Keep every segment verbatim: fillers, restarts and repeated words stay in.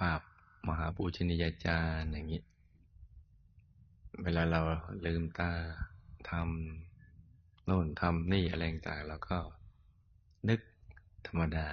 าพมหาปูชนียาจารย์อย่างนี้เวลาเราลืมตาทำโน่นทำนี่อะไรต่างๆเราก็นึกธรรมดา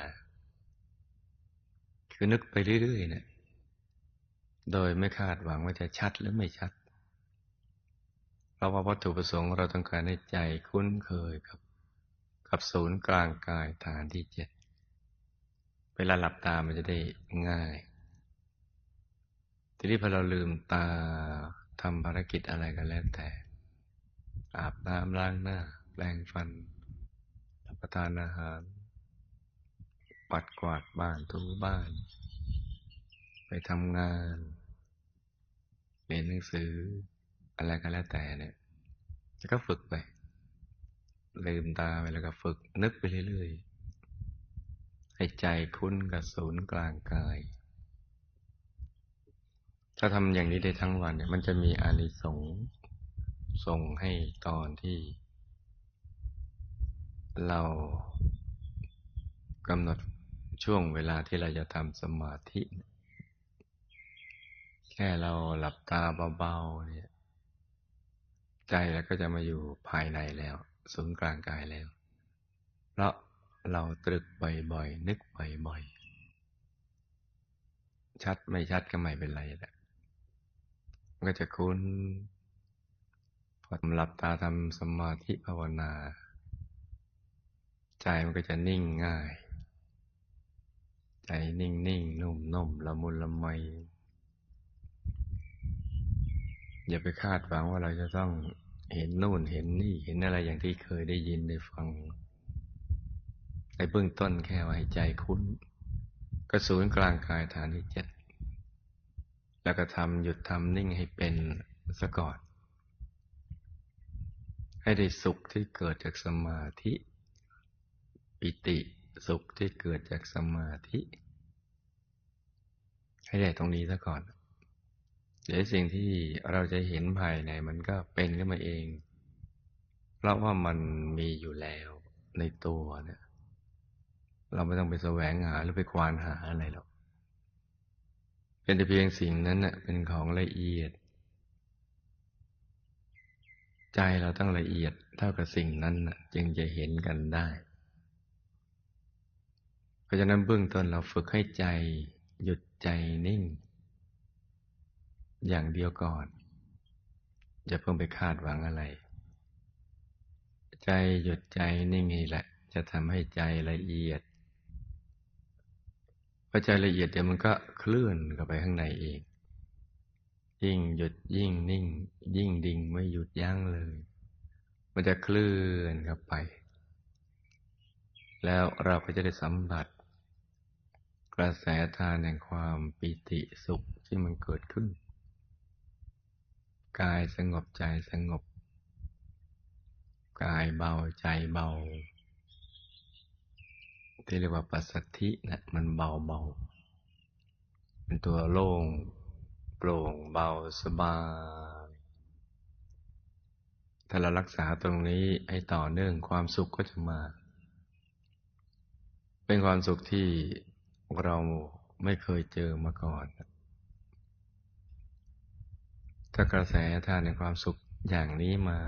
คือนึกไปเรื่อยๆเนี่ยโดยไม่คาดหวังว่าจะชัดหรือไม่ชัดเพราะว่าวัตถุประสงค์เราต้องการให้ใจคุ้นเคยกับกับศูนย์กลางกายฐานที่เจ็ดเวลาหลับตามันจะได้ง่ายทีนี้พอเราลืมตาทำภารกิจอะไรก็แล้วแต่อาบน้ำล้างหน้าแปรงฟันรับประทานอาหารปัดกวาดบ้านถูบ้านไปทำงานเรียนหนังสืออะไรก็แล้วแต่เนี่ยแล้วก็ฝึกไปลืมตาไปแล้วก็ฝึกนึกไปเรื่อยๆให้ใจคุ้นกับศูนย์กลางกายถ้าทำอย่างนี้ได้ทั้งวันเนี่ยมันจะมีอานิสงส์ส่งให้ตอนที่เรากำหนดช่วงเวลาที่เราจะทำสมาธิแค่เราหลับตาเบาๆเนี่ยใจเราก็จะมาอยู่ภายในแล้วศูนย์กลางกายแล้วเพราะเราตรึกบ่อยๆนึกบ่อยๆชัดไม่ชัดก็ไม่เป็นไรแหละมันก็จะคุ้นพอหลับตาทำสมาธิภาวนาใจมันก็จะนิ่งง่ายใจนิ่งนิ่งนุ่มนุ่มละมุนละไมอย่าไปคาดหวังว่าเราจะต้องเห็นนู่นเห็นนี่เห็นอะไรอย่างที่เคยได้ยินได้ฟังในเบื้องต้นแค่ว่าให้ใจคุ้นก็ศูนย์กลางกายฐานที่เจ็ดแล้วก็ทำหยุดทำนิ่งให้เป็นซะก่อนให้ได้สุขที่เกิดจากสมาธิปิติสุขที่เกิดจากสมาธิให้ได้ตรงนี้ซะก่อนเดี๋ยวสิ่งที่เราจะเห็นภายในมันก็เป็นขึ้นมาเองเพราะว่ามันมีอยู่แล้วในตัวเนี่ยเราไม่ต้องไปแสวงหาหรือไปควานหาอะไรหรอกเป็นแต่เพียงสิ่งนั้นน่ะเป็นของละเอียดใจเราต้องละเอียดเท่ากับสิ่งนั้นน่ะจึงจะเห็นกันได้เพราะฉะนั้นเบื้องต้นเราฝึกให้ใจหยุดใจนิ่งอย่างเดียวก่อนอย่าเพิ่งไปคาดหวังอะไรใจหยุดใจนิ่งนี่แหละจะทำให้ใจละเอียดพอใจละเอียดเดี๋ยวมันก็เคลื่อนเข้าไปข้างในเองยิ่งหยุดยิ่งนิ่งยิ่งดิ่งไม่หยุดยั้งเลยมันจะเคลื่อนเข้าไปแล้วเราก็จะได้สัมผัสกระแสทานแห่งความปิติสุขที่มันเกิดขึ้นกายสงบใจสงบกายเบาใจเบาที่เรียกว่าปัสสัทธินะมันเบาเบาเป็นตัวโล่งโปร่งเบาสบายถ้าเรารักษาตรงนี้ให้ต่อเนื่องความสุขก็จะมาเป็นความสุขที่เราไม่เคยเจอมาก่อนถ้ากระแสทานในความสุขอย่างนี้มา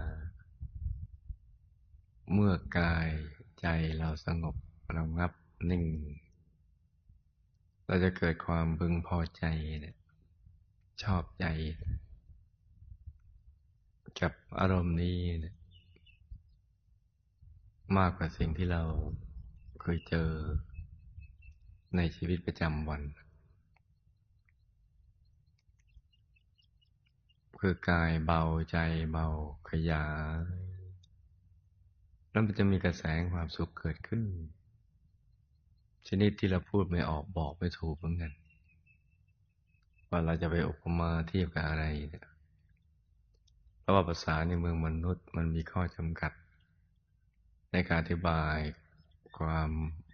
เมื่อกายใจเราสงบระงับนิ่งเราจะเกิดความพึงพอใจเนี่ยชอบใจกับอารมณ์นี้เนี่ยมากกว่าสิ่งที่เราเคยเจอในชีวิตประจำวันคือกายเบาใจเบาขยายแล้วมันจะมีกระแสความสุขเกิดขึ้นชนิดที่เราพูดไม่ออกบอกไม่ถูกเหมือนกันว่าเราจะไปอุปมาเทียบกับอะไรเนี่ยเพราะว่าภาษาในเมืองมนุษย์มันมีข้อจำกัดในการอธิบายความ